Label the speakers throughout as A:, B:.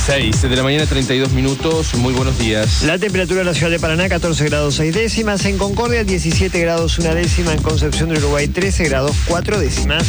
A: 6 de la mañana, 32 minutos. Muy buenos días.
B: La temperatura en la ciudad de Paraná, 14 grados 6 décimas. En Concordia, 17 grados 1 décima. En Concepción del Uruguay, 13 grados 4 décimas.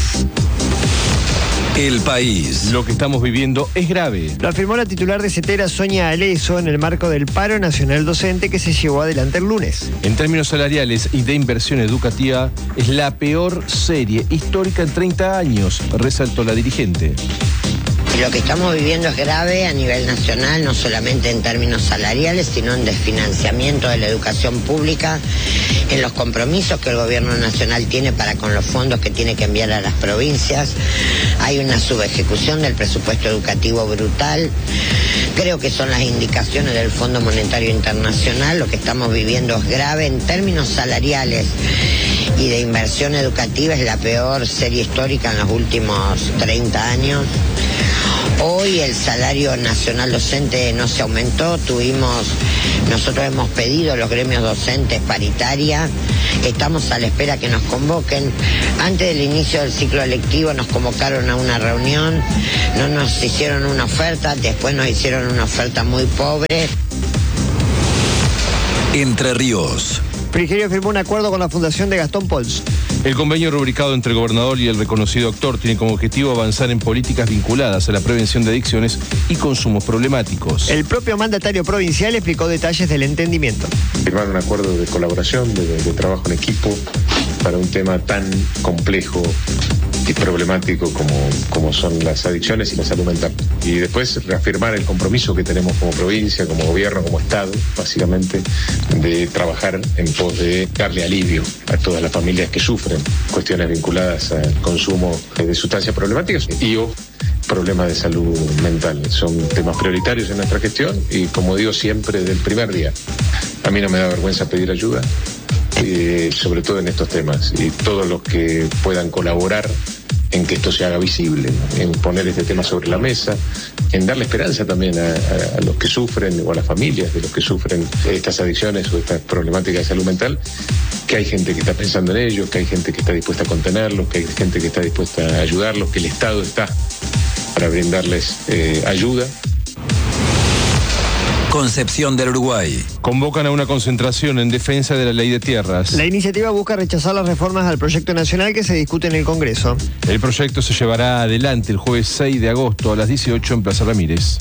C: El país.
A: Lo que estamos viviendo es grave.
B: Lo afirmó la titular de CETERA, Sonia Aleso, en el marco del paro nacional docente que se llevó adelante el lunes.
A: En términos salariales y de inversión educativa, es la peor serie histórica en 30 años, resaltó la dirigente.
D: Lo que estamos viviendo es grave a nivel nacional, no solamente en términos salariales, sino en desfinanciamiento de la educación pública, en los compromisos que el gobierno nacional tiene para con los fondos que tiene que enviar a las provincias. Hay una subejecución del presupuesto educativo brutal. Creo que son las indicaciones del Fondo Monetario Internacional. Lo que estamos viviendo es grave en términos salariales y de inversión educativa, es la peor serie histórica en los últimos 30 años. Hoy el salario nacional docente no se aumentó, nosotros hemos pedido los gremios docentes paritaria, estamos a la espera que nos convoquen. Antes del inicio del ciclo lectivo nos convocaron a una reunión, no nos hicieron una oferta, después nos hicieron una oferta muy pobre.
C: Entre Ríos.
B: Frigerio firmó un acuerdo con la Fundación de Gastón Pols.
A: El convenio rubricado entre el gobernador y el reconocido actor tiene como objetivo avanzar en políticas vinculadas a la prevención de adicciones y consumos problemáticos.
B: El propio mandatario provincial explicó detalles del entendimiento.
E: Firmar un acuerdo de colaboración, de trabajo en equipo para un tema tan complejo y problemático como son las adicciones y la salud mental. Y después reafirmar el compromiso que tenemos como provincia, como gobierno, como Estado, básicamente, de trabajar en pos de darle alivio a todas las familias que sufren cuestiones vinculadas al consumo de sustancias problemáticas y o problemas de salud mental. Son temas prioritarios en nuestra gestión y, como digo siempre, desde el primer día, a mí no me da vergüenza pedir ayuda, sobre todo en estos temas, y todos los que puedan colaborar en que esto se haga visible, en poner este tema sobre la mesa, en darle esperanza también a los que sufren o a las familias de los que sufren estas adicciones o estas problemáticas de salud mental, que hay gente que está pensando en ellos, que hay gente que está dispuesta a contenerlos, que hay gente que está dispuesta a ayudarlos, que el Estado está para brindarles ayuda.
C: Concepción del Uruguay.
A: Convocan a una concentración en defensa de la ley de tierras.
B: La iniciativa busca rechazar las reformas al proyecto nacional que se discute en el Congreso.
A: El proyecto se llevará adelante el jueves 6 de agosto a las 18 en Plaza Ramírez.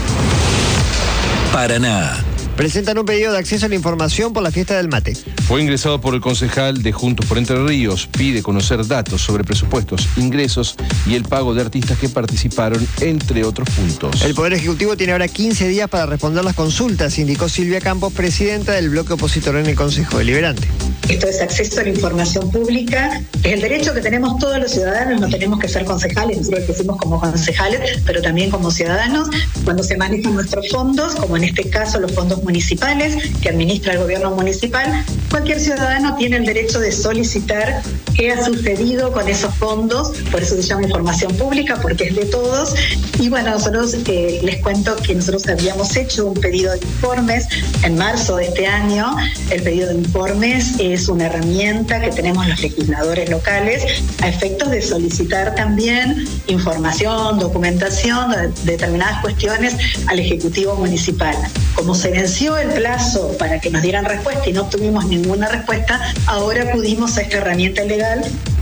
C: Paraná.
B: Presentan un pedido de acceso a la información por la fiesta del mate.
A: Fue ingresado por el concejal de Juntos por Entre Ríos. Pide conocer datos sobre presupuestos, ingresos y el pago de artistas que participaron, entre otros puntos.
B: El Poder Ejecutivo tiene ahora 15 días para responder las consultas, indicó Silvia Campos, presidenta del bloque opositor en el Consejo Deliberante.
F: Esto es acceso a la información pública, es el derecho que tenemos todos los ciudadanos, no tenemos que ser concejales, nosotros lo decimos como concejales, pero también como ciudadanos, cuando se manejan nuestros fondos, como en este caso los fondos municipales que administra el gobierno municipal, cualquier ciudadano tiene el derecho de solicitar qué ha sucedido con esos fondos, por eso se llama información pública, porque es de todos. Y bueno, nosotros les cuento que nosotros habíamos hecho un pedido de informes en marzo de este año. El pedido de informes es una herramienta que tenemos los legisladores locales a efectos de solicitar también información, documentación de determinadas cuestiones al Ejecutivo Municipal. Como se venció el plazo para que nos dieran respuesta y no obtuvimos ninguna respuesta, ahora acudimos a esta herramienta legal.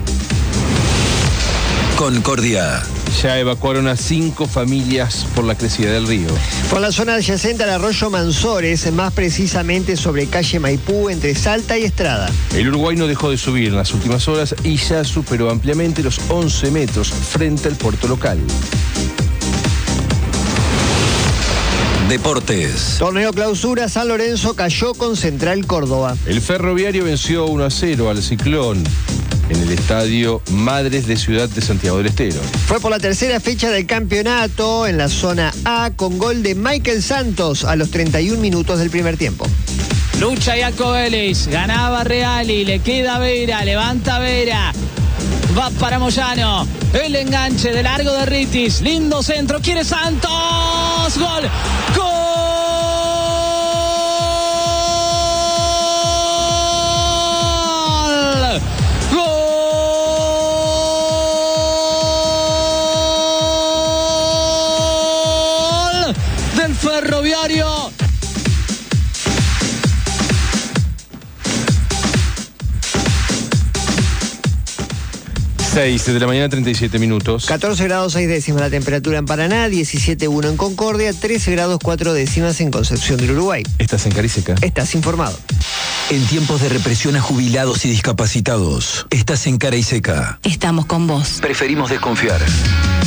C: Concordia.
A: Ya evacuaron a 5 familias por la crecida del río.
B: Por la zona adyacente al arroyo Mansores, más precisamente sobre calle Maipú, entre Salta y Estrada.
A: El Uruguay no dejó de subir en las últimas horas y ya superó ampliamente los 11 metros frente al puerto local.
C: Deportes.
B: Torneo Clausura, San Lorenzo cayó con Central Córdoba.
A: El Ferroviario venció 1-0 al Ciclón en el estadio Madres de Ciudad de Santiago del Estero.
B: Fue por la tercera fecha del campeonato en la zona A con gol de Michael Santos a los 31 minutos del primer tiempo.
G: Lucha Iaco Vélez, ganaba Reali, le queda Vera, levanta Vera. Va para Moyano, el enganche de largo de Ritis, lindo centro, quiere Santos, gol, gol. Ferroviario.
A: Seis de la mañana, 37 minutos.
B: 14 grados 6 décimas la temperatura en Paraná, 17,1 en Concordia, 13 grados 4 décimas en Concepción del Uruguay.
A: Estás en Cariseca.
B: Estás informado.
C: En tiempos de represión a jubilados y discapacitados, estás en Cara y Seca.
H: Estamos con vos.
C: Preferimos desconfiar.